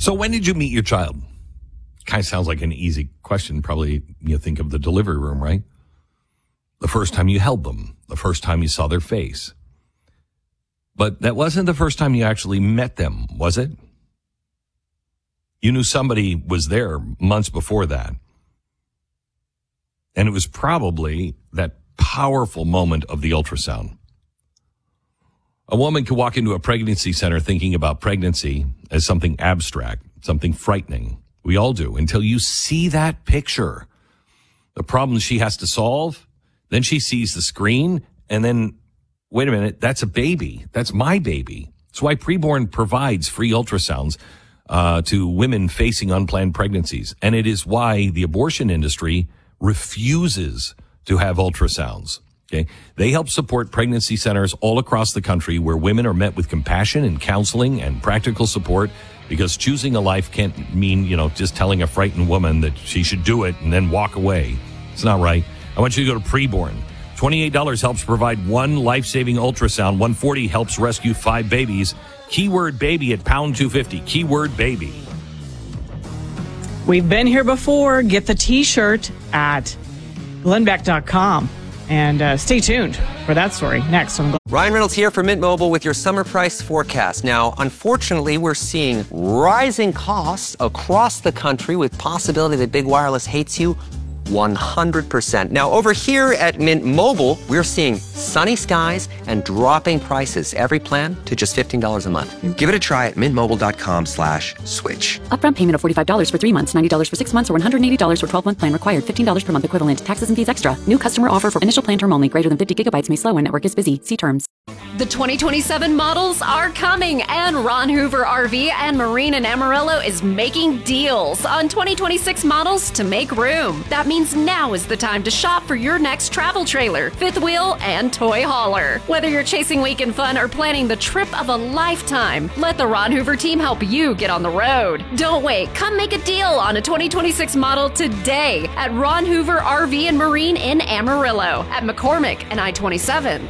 So when did you meet your child? Kind of sounds like an easy question. Probably you think of the delivery room, right? The first time you held them, the first time you saw their face. But that wasn't the first time you actually met them, was it? You knew somebody was there months before that. And it was probably that powerful moment of the ultrasound. A woman could walk into a pregnancy center thinking about pregnancy as something abstract, something frightening. We all do, until you see that picture. The problems she has to solve, then she sees the screen, and then, wait a minute, that's a baby. That's my baby. That's why Preborn provides free ultrasounds to women facing unplanned pregnancies. And it is why the abortion industry refuses to have ultrasounds. Okay. They help support pregnancy centers all across the country where women are met with compassion and counseling and practical support, because choosing a life can't mean, just telling a frightened woman that she should do it and then walk away. It's not right. I want you to go to Preborn. $28 helps provide one life-saving ultrasound. $140 helps rescue 5 babies. Keyword baby at pound 250. Keyword baby. We've been here before. Get the T-shirt at glenbeck.com. And stay tuned for that story next on Ryan Reynolds here for Mint Mobile with your summer price forecast. Now, unfortunately, we're seeing rising costs across the country with possibility that big wireless hates you 100%. Now, over here at Mint Mobile, we're seeing sunny skies and dropping prices. Every plan to just $15 a month. Give it a try at mintmobile.com/switch. Upfront payment of $45 for 3 months, $90 for 6 months, or $180 for 12-month plan required. $15 per month equivalent. Taxes and fees extra. New customer offer for initial plan term only. Greater than 50 gigabytes may slow when network is busy. See terms. The 2027 models are coming, and Ron Hoover RV and Marine in Amarillo is making deals on 2026 models to make room. That means now is the time to shop for your next travel trailer, fifth wheel, and toy hauler. Whether you're chasing weekend fun or planning the trip of a lifetime, let the Ron Hoover team help you get on the road. Don't wait. Come make a deal on a 2026 model today at Ron Hoover RV and Marine in Amarillo, at McCormick and I-27.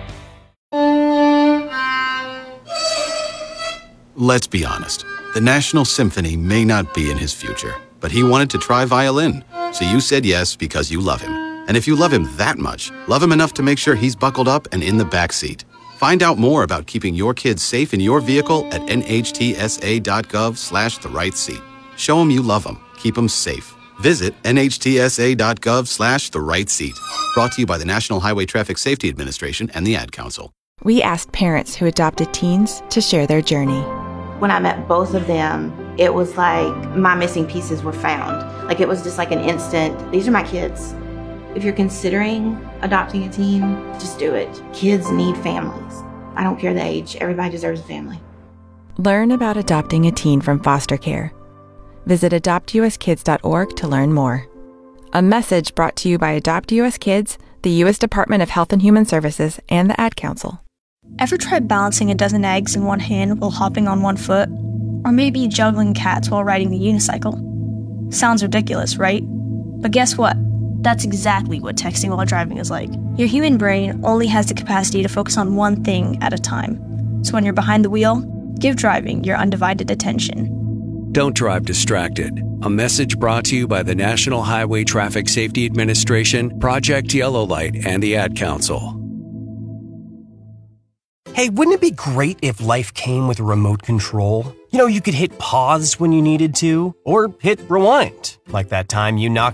Let's be honest. The National Symphony may not be in his future, but he wanted to try violin. So you said yes because you love him. And if you love him that much, love him enough to make sure he's buckled up and in the back seat. Find out more about keeping your kids safe in your vehicle at nhtsa.gov/the-right-seat. Show him you love him. Keep him safe. Visit nhtsa.gov/the-right-seat. Brought to you by the National Highway Traffic Safety Administration and the Ad Council. We asked parents who adopted teens to share their journey. When I met both of them, it was like my missing pieces were found. Like it was just like an instant, these are my kids. If you're considering adopting a teen, just do it. Kids need families. I don't care the age, everybody deserves a family. Learn about adopting a teen from foster care. Visit adoptuskids.org to learn more. A message brought to you by Adopt US Kids, the U.S. Department of Health and Human Services, and the Ad Council. Ever tried balancing a dozen eggs in one hand while hopping on one foot? Or maybe juggling cats while riding the unicycle? Sounds ridiculous, right? But guess what? That's exactly what texting while driving is like. Your human brain only has the capacity to focus on one thing at a time. So when you're behind the wheel, give driving your undivided attention. Don't drive distracted. A message brought to you by the National Highway Traffic Safety Administration, Project Yellow Light, and the Ad Council. Hey, wouldn't it be great if life came with a remote control? You could hit pause when you needed to, or hit rewind, like that time you knocked